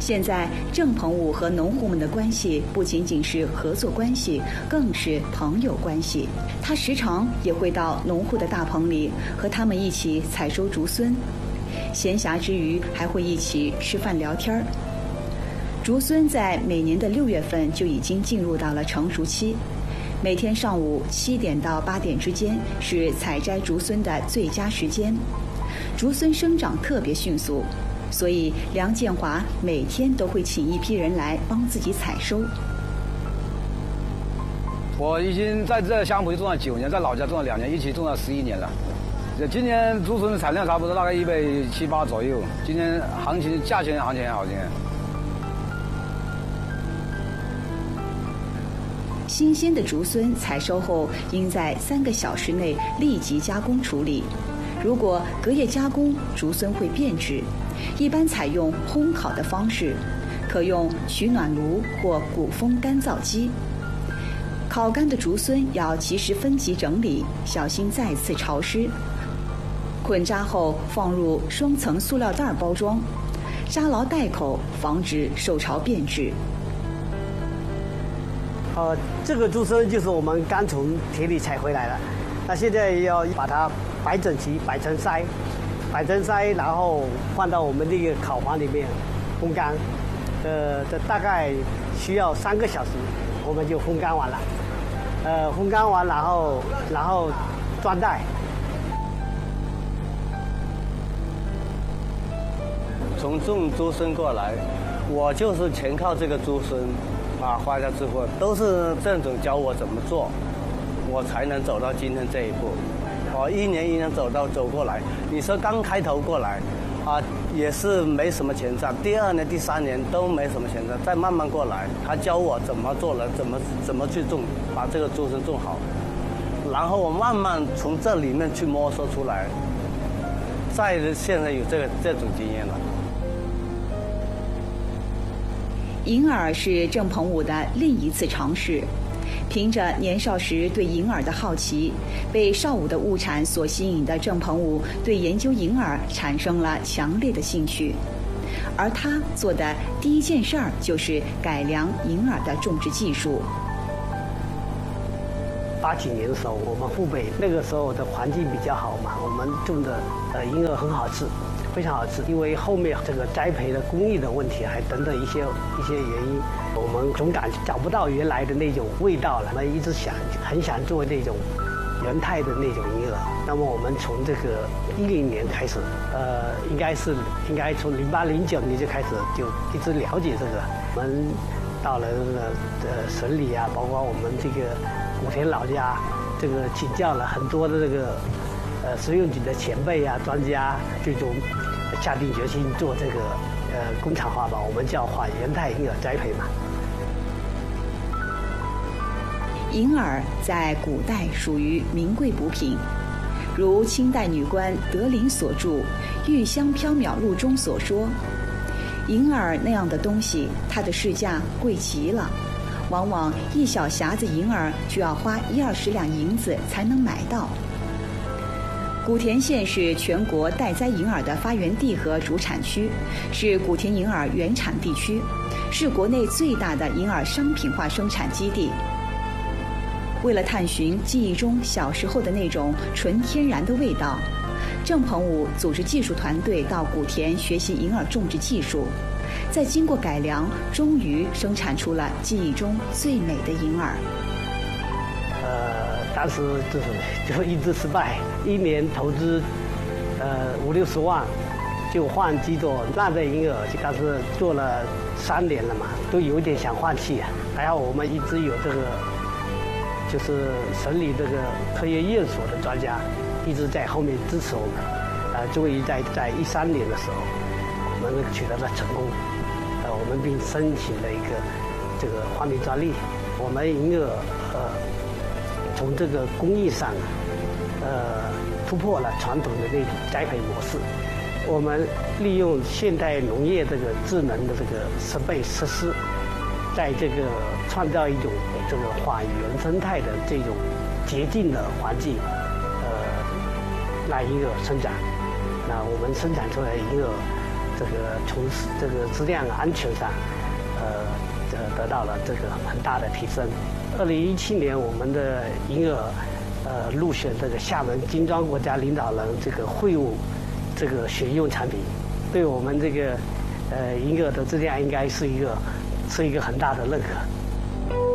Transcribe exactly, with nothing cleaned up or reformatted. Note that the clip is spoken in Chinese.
现在郑鹏武和农户们的关系不仅仅是合作关系，更是朋友关系。他时常也会到农户的大棚里和他们一起采收竹荪，闲暇之余还会一起吃饭聊天。竹荪在每年的六月份就已经进入到了成熟期，每天上午七点到八点之间是采摘竹荪的最佳时间。竹荪生长特别迅速，所以梁建华每天都会请一批人来帮自己采收。 我已经在这香蒲种了九年，在老家种了两年，一起种了十一年了。今年竹荪的产量差不多大概一百七八左右。今年行情价钱行情很好，今年。 新鲜的竹荪采收后，应在三个小时内立即加工处理。如果隔夜加工，竹荪会变质。一般采用烘烤的方式，可用取暖炉或鼓风干燥机。烤干的竹荪要及时分级整理，小心再次潮湿。捆扎后放入双层塑料袋包装，扎牢袋口，防止受潮变质。 呃，这个竹荪就是我们刚从田里采回来的，那现在要把它摆整齐，摆成筛，摆成筛，然后放到我们那个烤房里面烘干。呃，这大概需要三个小时，我们就烘干完了。呃，烘干完，然后然后装袋。 从种竹荪过来，我就是全靠这个竹荪。啊，发家致富都是郑总教我怎么做，我才能走到今天这一步。我一年一年走到走过来，你说刚开头过来，啊，也是没什么钱赚。第二年、第三年都没什么钱赚，再慢慢过来，他教我怎么做人，怎么怎么去种，把这个竹荪种好，然后我慢慢从这里面去摸索出来，再现在有这个这种经验了。 银耳是郑鹏武的另一次尝试。凭着年少时对银耳的好奇，被邵武的物产所吸引的郑鹏武对研究银耳产生了强烈的兴趣。而他做的第一件事儿就是改良银耳的种植技术。 八几年的时候，我们湖北那个时候的环境比较好嘛，我们种的呃银耳很好吃。非常好吃，因为后面这个栽培的工艺的问题，还等等一些一些原因，我们总感找不到原来的那种味道了。我们一直想很想做那种原态的那种银耳。那么我们从这个一零年开始，呃，应该是应该从零八零九年就开始就一直了解这个。我们到了这个呃省里啊，包括我们这个古田老家，这个请教了很多的这个。呃，食用菌的前辈啊，专家最终下定决心做这个呃工厂化吧，我们叫化原态银耳栽培嘛。 银耳在古代属于名贵补品，如清代女官德龄所著《玉香缥缈录》中所说，银耳那样的东西，它的市价贵极了，往往一小匣子银耳就要花一二十两银子才能买到。古田县是全国待栽银耳的发源地和主产区，是古田银耳原产地区，是国内最大的银耳商品化生产基地。为了探寻记忆中小时候的那种纯天然的味道，郑鹏武组织技术团队到古田学习银耳种植技术，再经过改良，终于生产出了记忆中最美的银耳。 呃，当时就是就一直失败，一年投资呃五六十万，就换几朵烂的银耳，但是做了三年了嘛，都有点想放弃啊。还好我们一直有这个，就是省里这个科学院所的专家一直在后面支持我们，呃，终于在在一三年的时候，我们取得了成功，呃，我们并申请了一个这个发明专利，我们银耳呃。从这个工艺上，呃，突破了传统的那种栽培模式。我们利用现代农业这个智能的这个设备设施，在这个创造一种这个化原生态的这种洁净的环境，呃，让银耳生长。那我们生产出来的银耳， 这个从这个质量安全上，呃，呃得到了这个很大的提升。二零一七年，我们的银耳，呃，入选这个厦门金砖国家领导人这个会晤这个选用产品，对我们这个呃银耳的质量应该是一个是一个很大的认可。